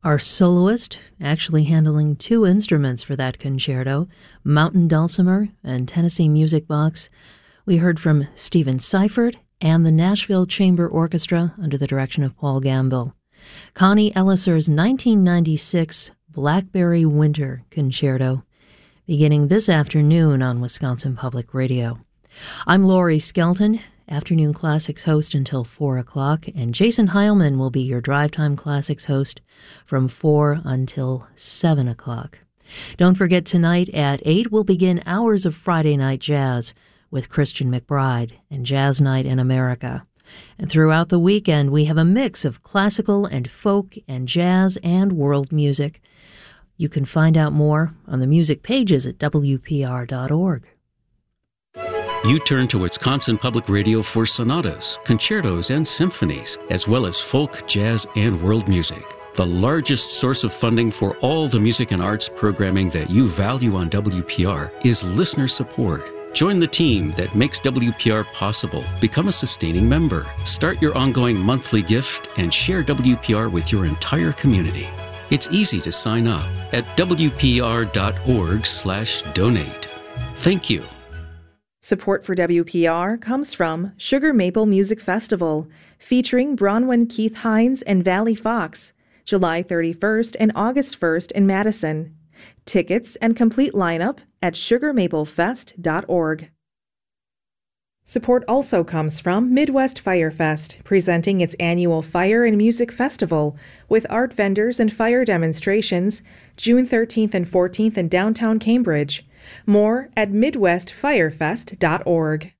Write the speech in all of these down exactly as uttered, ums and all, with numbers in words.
Our soloist, actually handling two instruments for that concerto, mountain dulcimer and Tennessee Music Box, we heard from Stephen Seifert and the Nashville Chamber Orchestra under the direction of Paul Gamble. Connie Elliser's nineteen ninety-six Blackberry Winter Concerto, beginning this afternoon on Wisconsin Public Radio. I'm Laurie Skelton, Afternoon Classics host until four o'clock, and Jason Heilman will be your Drive Time Classics host from four until seven o'clock. Don't forget, tonight at eight we'll begin hours of Friday Night Jazz with Christian McBride and Jazz Night in America. And throughout the weekend, we have a mix of classical and folk and jazz and world music. You can find out more on the music pages at W P R dot org. You turn to Wisconsin Public Radio for sonatas, concertos, and symphonies, as well as folk, jazz, and world music. The largest source of funding for all the music and arts programming that you value on W P R is listener support. Join the team that makes W P R possible. Become a sustaining member. Start your ongoing monthly gift and share W P R with your entire community. It's easy to sign up at W P R dot org slash donate. Thank you. Support for W P R comes from Sugar Maple Music Festival, featuring Bronwyn Keith Hines and Valley Fox, July thirty-first and August first in Madison. Tickets and complete lineup at sugar maple fest dot org. Support also comes from Midwest Fire Fest, presenting its annual Fire and Music Festival with art vendors and fire demonstrations, June thirteenth and fourteenth in downtown Cambridge. More at midwest fire fest dot org.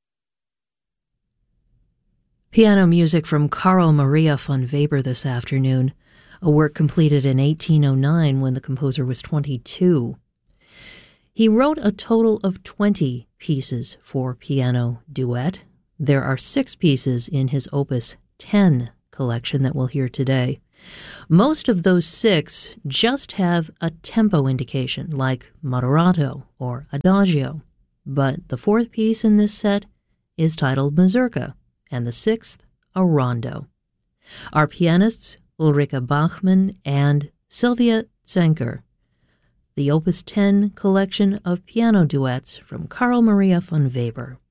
Piano music from Carl Maria von Weber this afternoon, a work completed in eighteen oh nine when the composer was twenty-two. He wrote a total of twenty pieces for piano duet. There are six pieces in his Opus ten collection that we'll hear today. Most of those six just have a tempo indication, like moderato or adagio, but the fourth piece in this set is titled Mazurka, and the sixth, a rondo. Our pianists, Ulrike Bachmann and Sylvia Zenker. The Opus ten collection of piano duets from Carl Maria von Weber.